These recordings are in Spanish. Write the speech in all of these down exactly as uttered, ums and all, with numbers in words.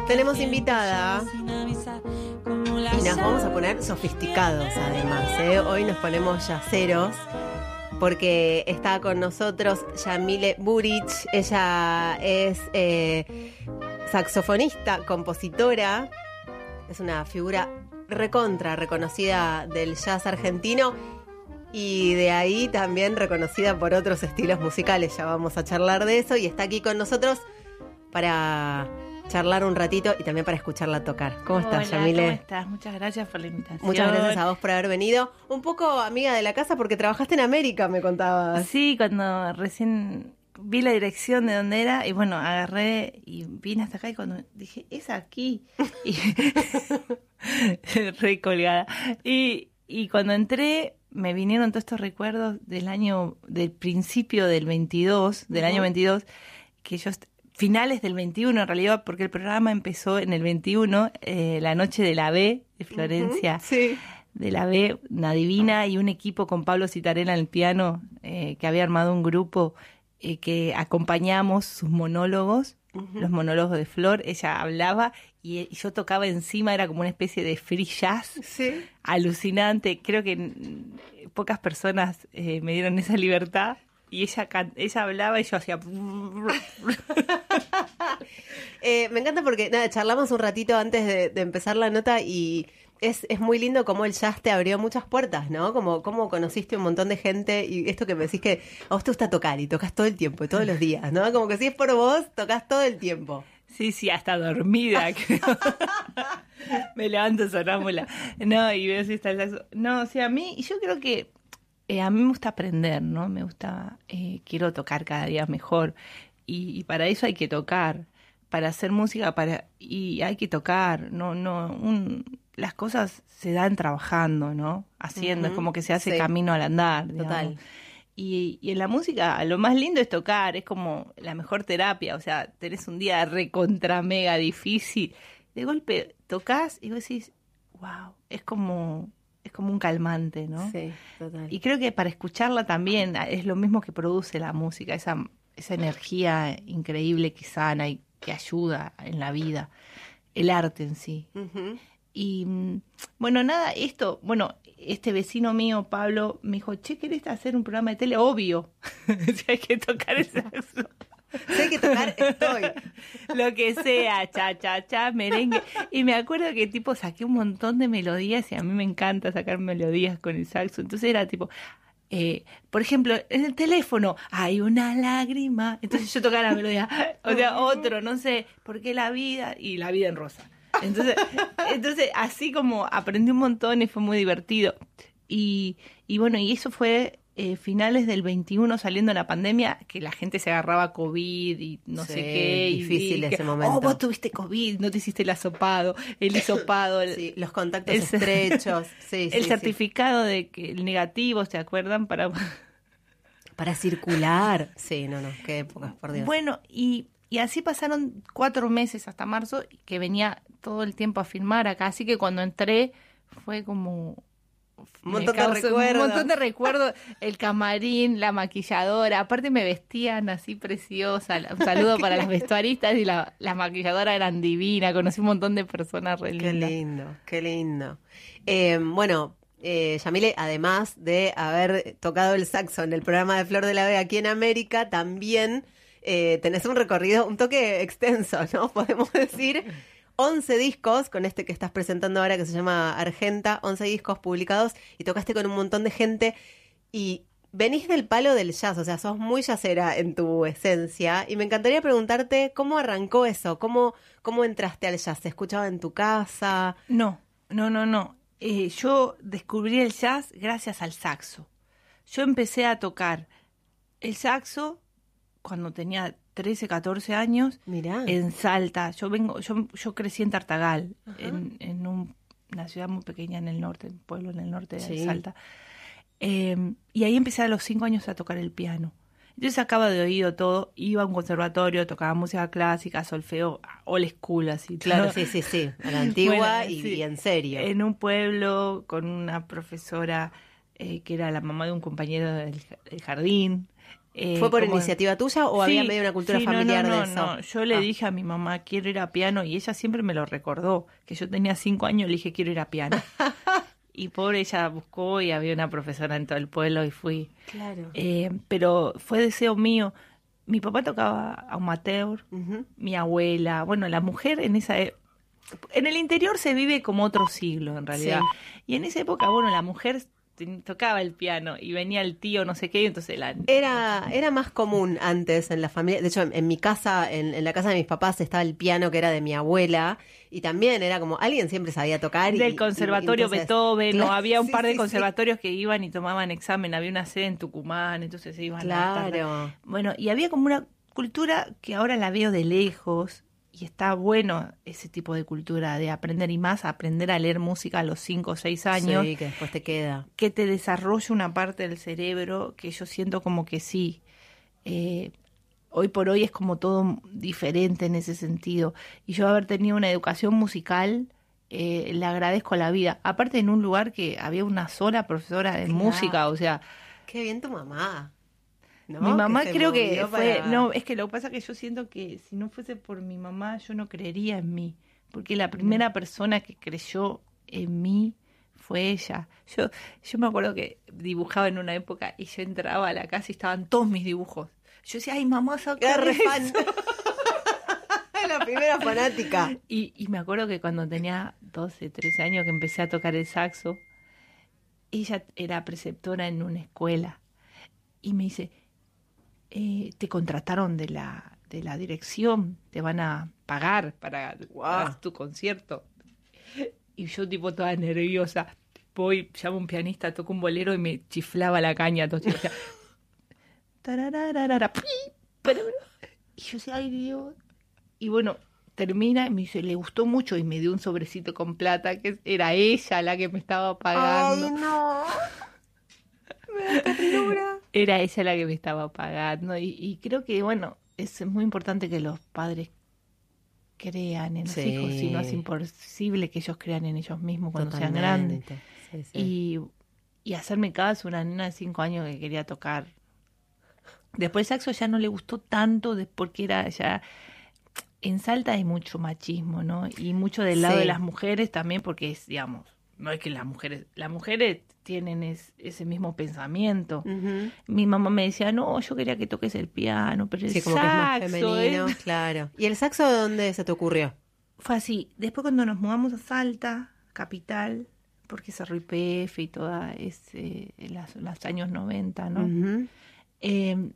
Tenemos invitada y nos vamos a poner sofisticados además, ¿eh? Hoy nos ponemos yaceros porque está con nosotros Yamile Buric. Ella es eh, saxofonista, compositora, es una figura recontra reconocida del jazz argentino y de ahí también reconocida por otros estilos musicales. Ya vamos a charlar de eso y está aquí con nosotros para charlar un ratito y también para escucharla tocar. ¿Cómo Hola, estás, Yamile? ¿Cómo estás? Muchas gracias por la invitación. Muchas gracias a vos por haber venido. Un poco amiga de la casa porque trabajaste en América, me contabas. Sí, cuando recién vi la dirección de dónde era y bueno, agarré y vine hasta acá y cuando dije, es aquí. Y re colgada. Y, y cuando entré me vinieron todos estos recuerdos del año, del principio del veintidós, del uh-huh. año veintidós, que yo... finales del veintiuno en realidad, porque el programa empezó en el veintiuno, eh, la noche de la B, de Florencia, uh-huh, sí. de la B, una divina, y un equipo con Pablo Citarella en el piano, eh, que había armado un grupo eh, que acompañamos sus monólogos, uh-huh. los monólogos de Flor. Ella hablaba y, y yo tocaba encima, era como una especie de free jazz, sí. alucinante. Creo que n- pocas personas eh, me dieron esa libertad. Y ella ella hablaba y yo hacía... eh, me encanta porque, nada, charlamos un ratito antes de, de empezar la nota y es, es muy lindo cómo el jazz te abrió muchas puertas, ¿no? Como, como conociste un montón de gente y esto que me decís que a vos te gusta tocar y tocas todo el tiempo, y todos los días, ¿no? Como que si es por vos, tocas todo el tiempo. Sí, sí, hasta dormida, creo. Me levanto sonámbula. No, y veo si está el saxo. No, o sea, a mí, yo creo que Eh, a mí me gusta aprender, ¿no? Me gusta, eh, quiero tocar cada día mejor y, y para eso hay que tocar, para hacer música para y hay que tocar, no, no, un, las cosas se dan trabajando, ¿no? Haciendo, uh-huh. es como que se hace sí. camino al andar, digamos. Total. Y, y en la música lo más lindo es tocar, es como la mejor terapia, o sea, tenés un día recontra mega difícil, de golpe tocas y vos decís, wow, es como... es como un calmante, ¿no? Sí, total. Y creo que para escucharla también es lo mismo que produce la música, esa, esa energía increíble que sana y que ayuda en la vida, el arte en sí. Uh-huh. Y bueno, nada, esto, bueno, este vecino mío, Pablo, me dijo, che, ¿querés hacer un programa de tele? Obvio, si hay que tocar el saxo. Si hay que tocar, estoy. Lo que sea, cha, cha, cha, merengue. Y me acuerdo que tipo saqué un montón de melodías y a mí me encanta sacar melodías con el saxo. Entonces era tipo, eh, por ejemplo, en el teléfono, hay una lágrima. Entonces yo tocaba la melodía, o sea, otro, no sé, ¿por qué la vida? Y la vida en rosa. Entonces, entonces así como aprendí un montón y fue muy divertido. Y, y bueno, y eso fue... Eh, finales del veintiuno, saliendo la pandemia, que la gente se agarraba COVID y no sí, sé qué. Difícil y, y ese que, momento. Oh, vos tuviste COVID, no te hiciste el hisopado, el hisopado. El, sí, los contactos el, estrechos. Sí, el sí, certificado sí. de que el negativo, ¿se acuerdan? Para, para circular. Sí, no, no, qué épocas, por Dios. Bueno, y, y así pasaron cuatro meses hasta marzo, que venía todo el tiempo a filmar acá, así que cuando entré fue como... Un montón de recuerdos. Un montón de recuerdos, el camarín, la maquilladora, aparte me vestían así preciosa, un saludo para las vestuaristas y la, la maquilladora eran divinas, conocí un montón de personas re lindas. Qué lindo, qué lindo. Eh, bueno, eh, Yamile, además de haber tocado el saxo en el programa de Flor de la B aquí en América, también eh, tenés un recorrido, un toque extenso, ¿no? Podemos decir... once discos, con este que estás presentando ahora que se llama Argenta, once discos publicados y tocaste con un montón de gente y venís del palo del jazz, o sea, sos muy jazzera en tu esencia y me encantaría preguntarte cómo arrancó eso, cómo, cómo entraste al jazz, ¿se escuchaba en tu casa? No, no, no, no, eh, yo descubrí el jazz gracias al saxo. Yo empecé a tocar el saxo cuando tenía trece, catorce años. Mirá. En Salta. Yo vengo, yo, yo crecí en Tartagal, en, en un, una ciudad muy pequeña en el norte, un pueblo en el norte de sí. Salta. Eh, y ahí empecé a los cinco años a tocar el piano. Entonces sacaba de oído todo, iba a un conservatorio, tocaba música clásica, solfeo, old school, así. Claro, ¿no? sí, sí, sí, a la antigua bueno, y, sí. y en serio. En un pueblo con una profesora eh, que era la mamá de un compañero del, del jardín. Eh, ¿Fue por como... iniciativa tuya o sí, había medio una cultura sí, familiar no, no, de no, eso? No, yo le ah. dije a mi mamá, quiero ir a piano, y ella siempre me lo recordó, que yo tenía cinco años, le dije, quiero ir a piano. Y pobre, ella buscó y había una profesora en todo el pueblo y fui. Claro. Eh, pero fue deseo mío. Mi papá tocaba amateur, uh-huh. Mi abuela, bueno, la mujer en esa e- en el interior se vive como otro siglo en realidad. Sí. Y en esa época, bueno, la mujer tocaba el piano y venía el tío no sé qué, y entonces la... Era, era más común antes en la familia. De hecho, en, en mi casa, en, en la casa de mis papás estaba el piano que era de mi abuela, y también era como, alguien siempre sabía tocar. Del y, conservatorio y, y entonces, Beethoven, claro, o había un sí, par de sí, conservatorios sí. que iban y tomaban examen, había una sede en Tucumán, entonces se iban claro. a Claro. Bueno, y había como una cultura que ahora la veo de lejos, y está bueno ese tipo de cultura de aprender, y más aprender a leer música a los cinco o seis años. Sí, que después te queda. Que te desarrolle una parte del cerebro que yo siento como que sí. Eh, hoy por hoy es como todo diferente en ese sentido. Y yo haber tenido una educación musical, eh, le agradezco a la vida. Aparte en un lugar que había una sola profesora de claro. música, o sea... Qué bien tu mamá. ¿No? Mi mamá que creo que fue... para... No, es que lo que pasa es que yo siento que si no fuese por mi mamá, yo no creería en mí. Porque la primera mm. persona que creyó en mí fue ella. Yo, yo me acuerdo que dibujaba en una época y yo entraba a la casa y estaban todos mis dibujos. Yo decía, ay, mamá, saca eso. La primera fanática. Y, y me acuerdo que cuando tenía doce, trece años que empecé a tocar el saxo, ella era preceptora en una escuela y me dice, eh, te contrataron de la, de la dirección, te van a pagar para, wow. para tu concierto. Y yo tipo toda nerviosa, voy, llamo a un pianista, toco un bolero y me chiflaba la caña. Todo, o sea, y yo decía, ay Dios. Y bueno, termina y me dice, le gustó mucho, y me dio un sobrecito con plata, que era ella la que me estaba pagando. Ay, no. Me da ternura. Era ella la que me estaba pagando. Y, y creo que, bueno, es muy importante que los padres crean en los sí. hijos, si no es imposible que ellos crean en ellos mismos cuando Totalmente. sean grandes. Sí, sí. Y, y hacerme caso, una nena de cinco años que quería tocar. Después el saxo ya no le gustó tanto, porque era ya... En Salta hay mucho machismo, ¿no? Y mucho del lado sí. de las mujeres también, porque es, digamos, no es que las mujeres... Las mujeres tienen es, ese mismo pensamiento. Uh-huh. Mi mamá me decía, no, yo quería que toques el piano, pero el sí, como saxo... que es más femenino, es... claro. ¿Y el saxo de dónde se te ocurrió? Fue así. Después cuando nos mudamos a Salta, capital, porque Cerro Y P F y toda ese... Las, los años noventa, ¿no? Uh-huh. Eh,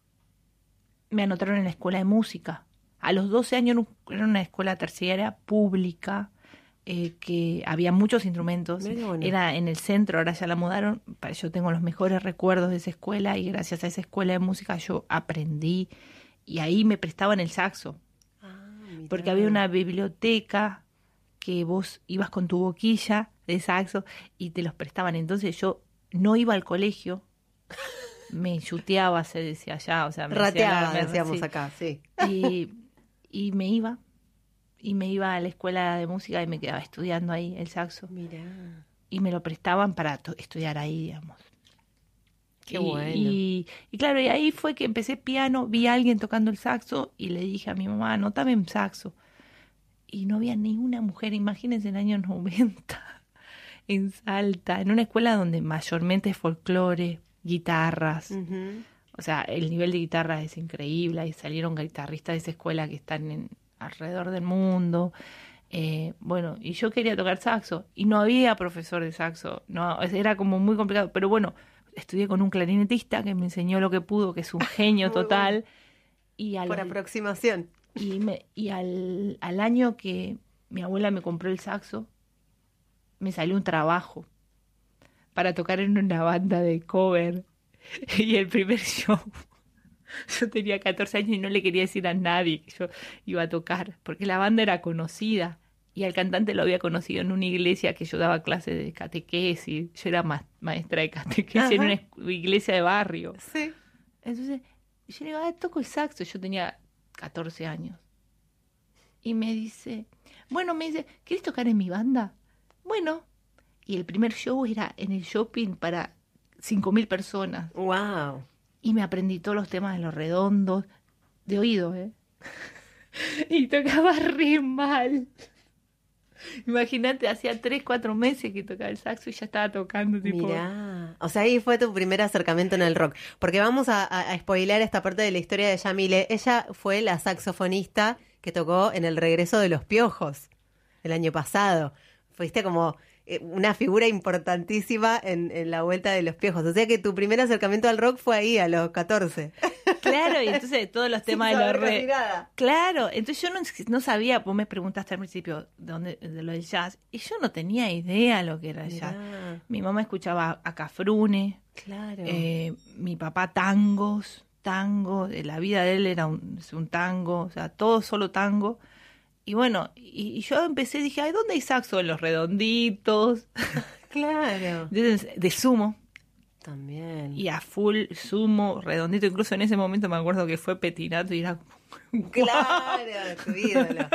me anotaron en la escuela de música. A los doce años era una escuela terciaria pública, eh, que había muchos instrumentos. Bueno. Era en el centro, ahora ya la mudaron. Yo tengo los mejores recuerdos de esa escuela, y gracias a esa escuela de música yo aprendí, y ahí me prestaban el saxo. Ah, porque había una biblioteca que vos ibas con tu boquilla de saxo y te los prestaban. Entonces yo no iba al colegio. Me chuteaba, se decía allá, o sea, me rateaba, hacía, me, decíamos sí. acá, sí. Y, y me iba, y me iba a la escuela de música y me quedaba estudiando ahí el saxo. Mirá. Y me lo prestaban para to- estudiar ahí, digamos. Qué y, bueno. Y, y claro, y ahí fue que empecé piano, vi a alguien tocando el saxo y le dije a mi mamá, anótame en saxo. Y no había ni una mujer, imagínense en el año noventa, en Salta, en una escuela donde mayormente es folclore, guitarras. Uh-huh. O sea, el nivel de guitarra es increíble, y salieron guitarristas de esa escuela que están en, alrededor del mundo. Eh, bueno, y yo quería tocar saxo, y no había profesor de saxo, no, era como muy complicado, pero bueno, estudié con un clarinetista que me enseñó lo que pudo, que es un genio total. Bueno. Y al, Por aproximación. Y, me, y al, al año que mi abuela me compró el saxo, me salió un trabajo para tocar en una banda de cover. Y el primer show, yo tenía catorce años y no le quería decir a nadie que yo iba a tocar, porque la banda era conocida y al cantante lo había conocido en una iglesia que yo daba clases de catequesis. Yo era ma- maestra de catequesis. Ajá. En una iglesia de barrio. Sí. Entonces yo le digo, ah, toco el saxo. Yo tenía catorce años. Y me dice, bueno, me dice, ¿querés tocar en mi banda? Bueno. Y el primer show era en el shopping para cinco mil personas. Wow. y me aprendí todos los temas de los redondos, de oído, ¿eh? Y tocaba re mal. Imagínate, hacía tres, cuatro meses que tocaba el saxo y ya estaba tocando, tipo... Mirá, o sea, ahí fue tu primer acercamiento en el rock. Porque vamos a, a, a spoilear esta parte de la historia de Yamile. Ella fue la saxofonista que tocó en el regreso de Los Piojos el año pasado. Fuiste como eh, una figura importantísima en, en la vuelta de Los Piojos. O sea que tu primer acercamiento al rock fue ahí, a los catorce. Claro, y entonces todos los temas Sin de los saber re... casi nada. Claro, entonces yo no, no sabía, vos me preguntaste al principio de, dónde, de lo del jazz, y yo no tenía idea lo que era el Mirá. jazz. Mi mamá escuchaba a Cafrune, Claro. eh, mi papá tangos, tango, eh, la vida de él era un, es un tango, o sea, todo solo tango. Y bueno, y, y yo empecé, dije, ay, ¿dónde hay saxo? En los redonditos. Claro. Entonces, de sumo. También. Y a full sumo, redondito. Incluso en ese momento me acuerdo que fue Petinato y era como... Claro, tu ídolo.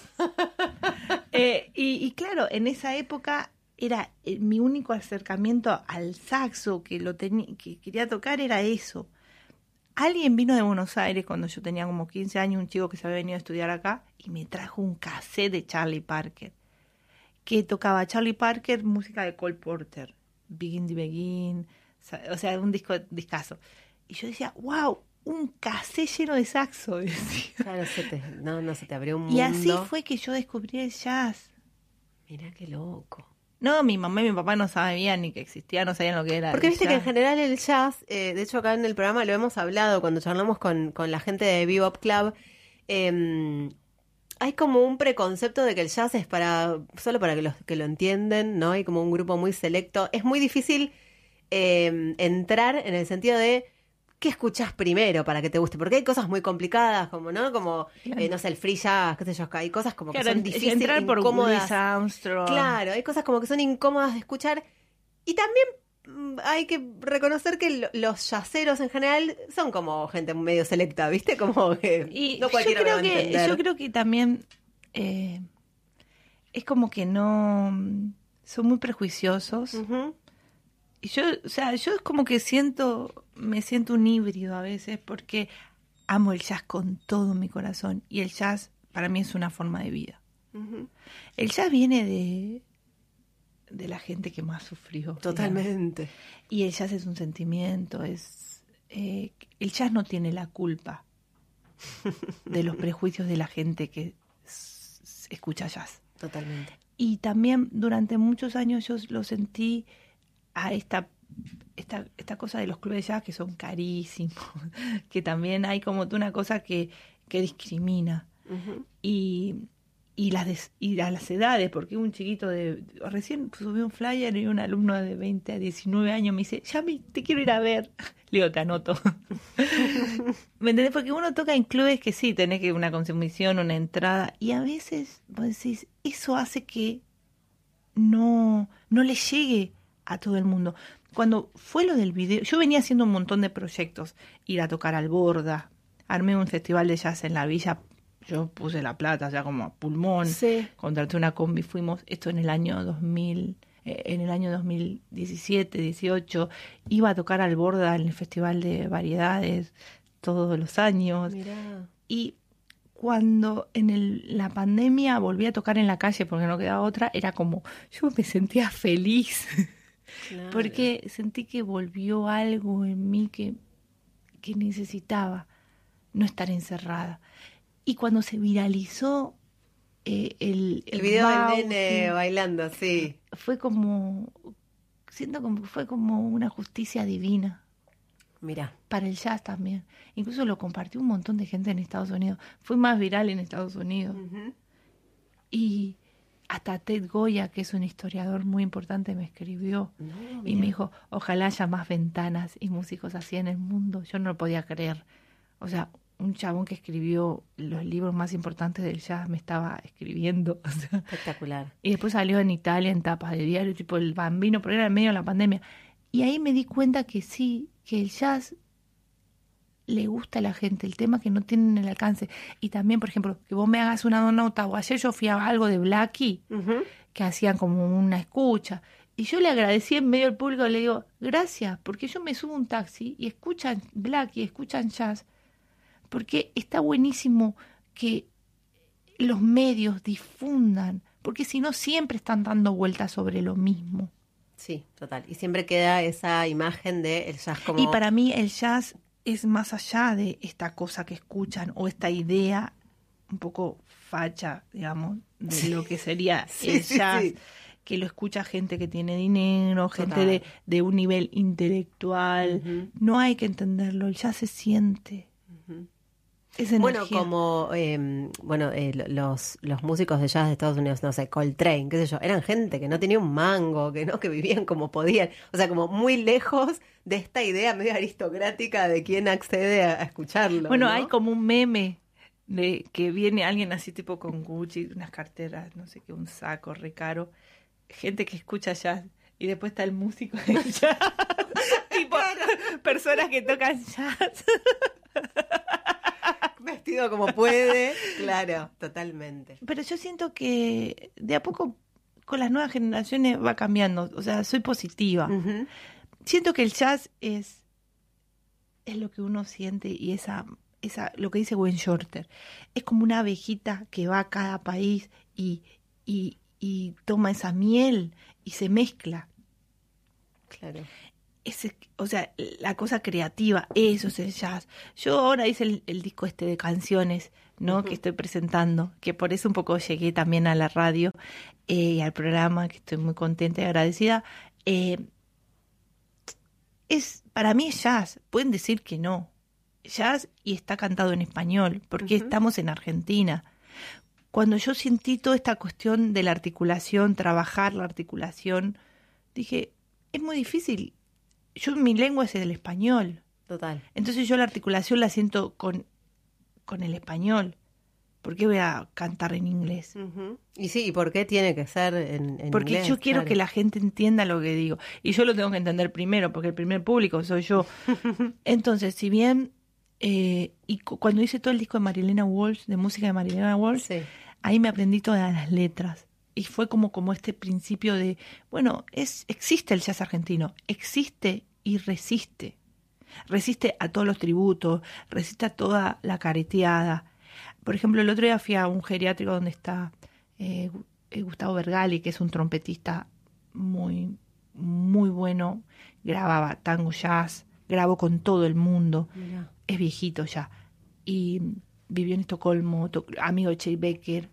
eh, y, y claro, en esa época era eh, mi único acercamiento al saxo que lo tenía, que quería tocar era eso. Alguien vino de Buenos Aires cuando yo tenía como quince años, un chico que se había venido a estudiar acá, y me trajo un cassette de Charlie Parker, que tocaba Charlie Parker, música de Cole Porter, Begin the Begin, o sea, un disco discazo. Y yo decía, wow, un cassette lleno de saxo, decía. Claro, se te, no, no se te abrió un mundo. Y así fue que yo descubrí el jazz. Mirá qué loco. No, mi mamá y mi papá no sabían ni que existía, no sabían lo que era. Porque el viste jazz. que en general el jazz, eh, de hecho acá en el programa lo hemos hablado cuando charlamos con, con la gente de Bebop Club, eh, hay como un preconcepto de que el jazz es para solo para que los que lo entienden, ¿no? Hay como un grupo muy selecto. Es muy difícil eh, entrar en el sentido de ¿qué escuchás primero para que te guste? Porque hay cosas muy complicadas, como, ¿no? Como, Claro. eh, no sé, el free jazz, qué sé yo, hay cosas como Claro, que son en- difíciles, entrar por incómodas. Louis Armstrong. Claro, hay cosas como que son incómodas de escuchar. Y también mm, hay que reconocer que lo- los yaceros en general son como gente medio selecta, ¿viste? Como que Y no yo cualquiera lo creo va a que entender. yo creo que también eh, es como que no son muy prejuiciosos. Ujú. Y yo, o sea, yo es como que siento, me siento un híbrido a veces porque amo el jazz con todo mi corazón y el jazz para mí es una forma de vida. Ujú. El jazz viene de de la gente que más sufrió. Totalmente. digamos. Y el jazz es un sentimiento, es eh, el jazz no tiene la culpa de los prejuicios de la gente que s- s- escucha jazz. Totalmente. Y también durante muchos años yo lo sentí a esta, esta, esta cosa de los clubes de jazz que son carísimos, que también hay como una cosa que, que discrimina. Ujú. Y, y, las des- y a las edades, porque un chiquito de... Recién subí un flyer y un alumno de veinte a diecinueve años me dice, Yami, te quiero ir a ver. Le digo, te anoto. ¿Me entendés? Porque uno toca en clubes que sí, tenés que una consumición, una entrada, y a veces vos decís, eso hace que no, no le llegue a todo el mundo. Cuando fue lo del video, yo venía haciendo un montón de proyectos, ir a tocar al Borda, armé un festival de jazz en la villa, yo puse la plata ya como a pulmón, Sí. contraté una combi, fuimos, esto en el año dos mil, eh, en el año dos mil diecisiete, dieciocho, iba a tocar al Borda en el festival de variedades todos los años. Mirá. Y cuando en el, la pandemia volví a tocar en la calle porque no quedaba otra, era como, yo me sentía feliz, Claro. porque sentí que volvió algo en mí que, que necesitaba no estar encerrada. Y cuando se viralizó eh, el, El video del Bauti, nene bailando, sí. fue como, siento como fue como una justicia divina. Mirá. Para el jazz también. Incluso lo compartió un montón de gente en Estados Unidos. Fue más viral en Estados Unidos. Ujú. Y hasta Ted Goya, que es un historiador muy importante, me escribió. No, Y mirá. me dijo, ojalá haya más ventanas y músicos así en el mundo. Yo no lo podía creer. O sea, un chabón que escribió los libros más importantes del jazz me estaba escribiendo. O sea, Espectacular. y después salió en Italia en tapas de diario, tipo El Bambino, pero era en medio de la pandemia. Y ahí me di cuenta que sí, que el jazz le gusta a la gente, el tema que no tienen el alcance. Y también, por ejemplo, que vos me hagas una nota, o ayer yo fui a algo de Blackie, Ujú. que hacían como una escucha, Y yo le agradecí en medio del público, le digo, gracias, porque yo me subo a un taxi y escuchan black y escuchan jazz, porque está buenísimo que los medios difundan, porque si no siempre están dando vueltas sobre lo mismo. Sí, total. Y siempre queda esa imagen de el jazz como... Y para mí el jazz es más allá de esta cosa que escuchan o esta idea un poco facha, digamos, de sí. lo que sería sí, el jazz. Sí, sí. Que lo escucha gente que tiene dinero, Total. gente de, de un nivel intelectual. Uh-huh. No hay que entenderlo, ya se siente. Uh-huh. Es energía. Bueno, como eh, bueno eh, los, los músicos de jazz de Estados Unidos, no sé, Coltrane, qué sé yo, eran gente que no tenía un mango, que no, que vivían como podían. O sea, como muy lejos de esta idea medio aristocrática de quién accede a, a escucharlo. Bueno, ¿no? hay como un meme de que viene alguien así tipo con Gucci, unas carteras, no sé qué, un saco re caro. Gente que escucha jazz y después está el músico de jazz. Tipo, personas que tocan jazz. Vestido como puede, claro, totalmente. Pero yo siento que de a poco con las nuevas generaciones va cambiando, o sea, soy positiva. Uh-huh. Siento que el jazz es, es lo que uno siente y esa, esa, lo que dice Wayne Shorter, es como una abejita que va a cada país y, y y toma esa miel y se mezcla. Claro. Ese, o sea, la cosa creativa, eso es el jazz. Yo ahora hice el, el disco este de canciones, ¿no? Uh-huh. Que estoy presentando, que por eso un poco llegué también a la radio eh, y al programa, que estoy muy contenta y agradecida. Eh, es, para mí es jazz, pueden decir que no. Jazz y está cantado en español, porque uh-huh. estamos en Argentina. Cuando yo sentí toda esta cuestión de la articulación, trabajar la articulación, dije, es muy difícil. Yo, mi lengua es el español. Total. Entonces yo la articulación la siento con, con el español. ¿Por qué voy a cantar en inglés? Uh-huh. Y sí, ¿y por qué tiene que ser en, en porque inglés? Yo quiero claro. que la gente entienda lo que digo. Y yo lo tengo que entender primero, porque el primer público soy yo. Entonces, si bien... Eh, y cu- cuando hice todo el disco de Marilena Walsh, de música de Marilena Walsh, sí. ahí me aprendí todas las letras. Y fue como, como este principio de, bueno, es existe el jazz argentino, existe y resiste. Resiste a todos los tributos, resiste a toda la careteada. Por ejemplo, el otro día fui a un geriátrico donde está eh, Gustavo Bergali, que es un trompetista muy, muy bueno, grababa tango jazz, grabó con todo el mundo. Mirá. Es viejito ya. Y vivió en Estocolmo, to- amigo de Chet Baker.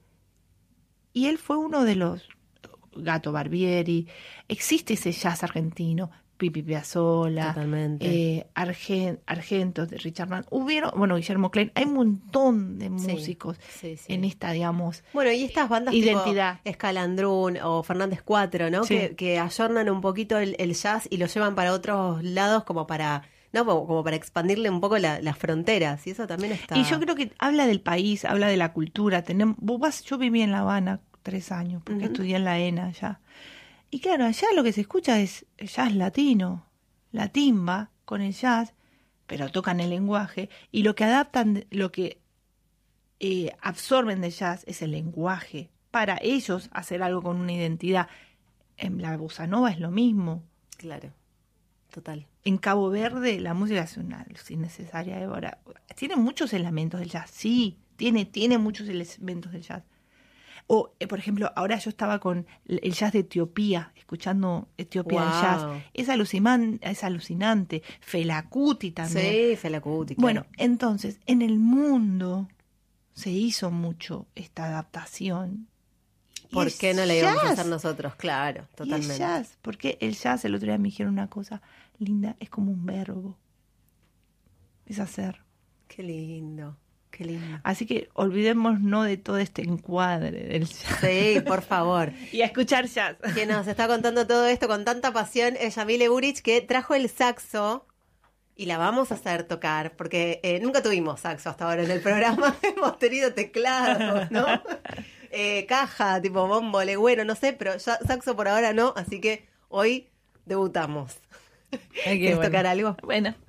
Y él fue uno de los... Gato Barbieri. Existe ese jazz argentino. Pipi Piazzolla. Totalmente. Eh, Argen, Argentos de Richard Mann. Hubieron... Bueno, Guillermo Klein. Hay un montón de músicos sí, sí, sí. en esta, digamos... Bueno, y estas bandas identidad. Tipo Escalandrún o Fernández Cuatro, ¿no? Sí. Que, que ayornan un poquito el, el jazz y lo llevan para otros lados como para... No, como, como para expandirle un poco la, las fronteras, y eso también está... Y yo creo que habla del país, habla de la cultura. Tenemos, vos vas, yo viví en La Habana tres años, porque uh-huh. estudié en la E N A allá. Y claro, allá lo que se escucha es jazz latino, la timba con el jazz, pero tocan el lenguaje, y lo que adaptan, lo que eh, absorben del jazz es el lenguaje, para ellos hacer algo con una identidad. En la bossa nova es lo mismo. Claro. Total. En Cabo Verde la música es una luz innecesaria. Ahora, tiene muchos elementos del jazz, sí, tiene, tiene muchos elementos del jazz. O, eh, por ejemplo, ahora yo estaba con el jazz de Etiopía, escuchando Etiopía wow. el jazz. Es, alucinan, es alucinante. Fela Kuti también. Sí, Fela Kuti. Bueno, claro. entonces, en el mundo se hizo mucho esta adaptación. ¿Por qué no la íbamos a hacer nosotros? Claro, totalmente. Y es jazz, porque el jazz, el otro día me dijeron una cosa linda, es como un verbo. Es hacer. Qué lindo, qué lindo. Así que olvidémonos de todo este encuadre del jazz. Sí, por favor. Y a escuchar jazz. Que nos está contando todo esto con tanta pasión es Yamile Buric, que trajo el saxo y la vamos a hacer tocar, porque eh, nunca tuvimos saxo hasta ahora en el programa. Hemos tenido teclados, ¿no? Eh, caja, tipo bombo, legüero, no sé, pero ya saxo por ahora no, así que hoy debutamos. Ay, ¿Quieres bueno. tocar algo? Bueno.